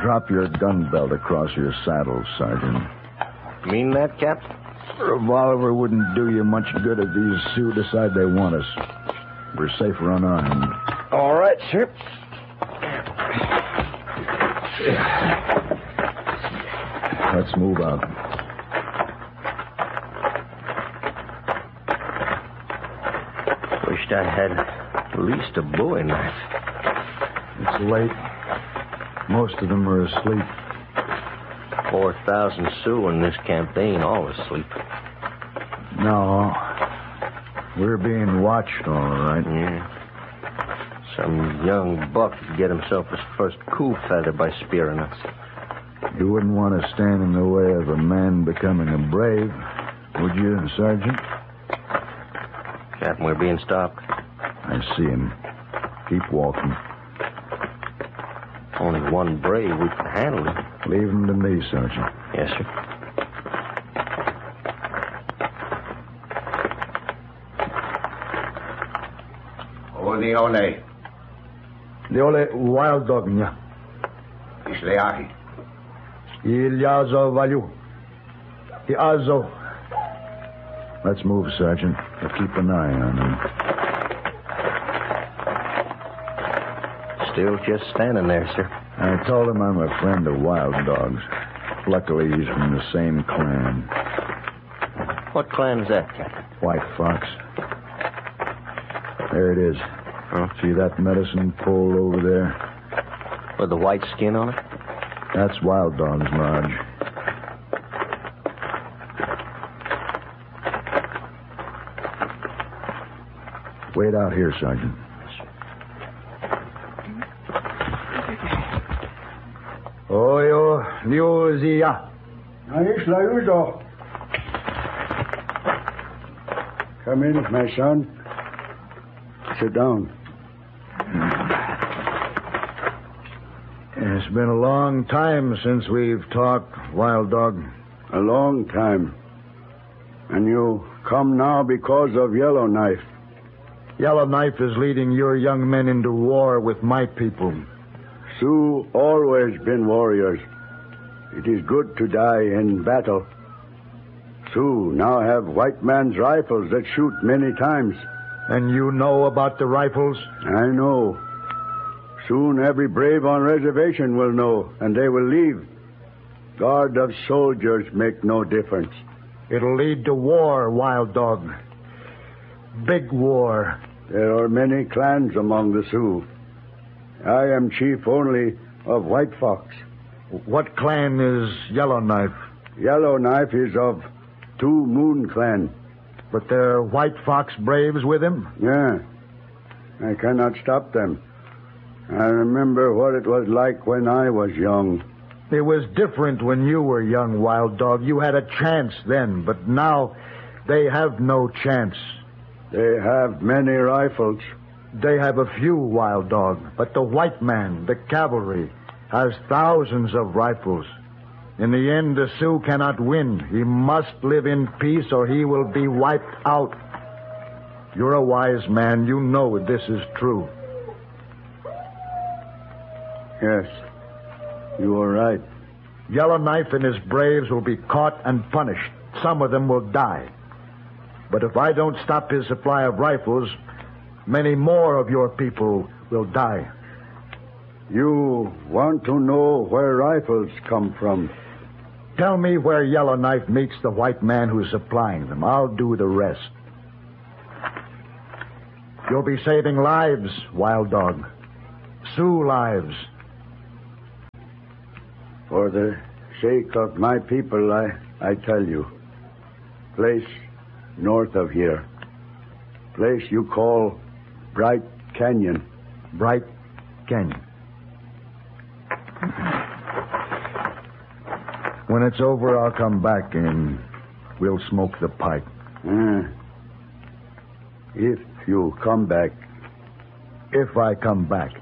Drop your gun belt across your saddle, Sergeant. Mean that, Cap? A revolver wouldn't do you much good if these Sioux decide they want us. We're safer unarmed. All right, sir. Let's move out. Wished I had at least a bowie knife. It's late. Most of them are asleep. 4,000 Sioux in this camp. They ain't all asleep. No. We're being watched, all right. Yeah. Some young buck could get himself his first cool feather by spearing us. You wouldn't want to stand in the way of a man becoming a brave, would you, Sergeant? Captain, we're being stopped. I see him. Keep walking. Only one brave. We can handle him. Leave him to me, Sergeant. Yes, sir. The Ole. The Ole Wild Dog, nya. Isleahi. Ilyazo Valu. Iazo. Let's move, Sergeant. We'll keep an eye on him. Still just standing there, sir. I told him I'm a friend of Wild Dog's. Luckily, he's from the same clan. What clan is that, Captain? White Fox. There it is. Huh? See that medicine pole over there? With the white skin on it? That's Wild Dog's lodge. Wait out here, Sergeant. Oyo Liuzia. Come in, my son. Sit down. It's been a long time since we've talked, Wild Dog. A long time. And you come now because of Yellowknife. Yellowknife is leading your young men into war with my people. Sioux always been warriors. It is good to die in battle. Sioux now have white man's rifles that shoot many times. And you know about the rifles? I know. Soon every brave on reservation will know, and they will leave. Guard of soldiers make no difference. It'll lead to war, Wild Dog. Big war. There are many clans among the Sioux. I am chief only of White Fox. What clan is Yellowknife? Yellowknife is of Two Moon Clan. But there are White Fox braves with him? Yeah. I cannot stop them. I remember what it was like when I was young. It was different when you were young, Wild Dog. You had a chance then, but now they have no chance. They have many rifles. They have a few, Wild Dog, but the white man, the cavalry, has thousands of rifles. In the end, the Sioux cannot win. He must live in peace or he will be wiped out. You're a wise man. You know this is true. Yes, you are right. Yellowknife and his braves will be caught and punished. Some of them will die. But if I don't stop his supply of rifles, many more of your people will die. You want to know where rifles come from? Tell me where Yellowknife meets the white man who's supplying them. I'll do the rest. You'll be saving lives, Wild Dog. Sioux lives. For the sake of my people, I tell you. Place north of here. Place you call Bright Canyon. Bright Canyon. When it's over, I'll come back and we'll smoke the pipe. If you come back. If I come back.